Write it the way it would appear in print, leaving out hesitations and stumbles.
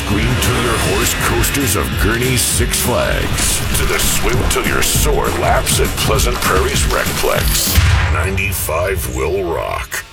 scream till your horse coasters of Gurney's Six Flags to the swim till your sore laps at Pleasant Prairie's Recplex. 95 will rock.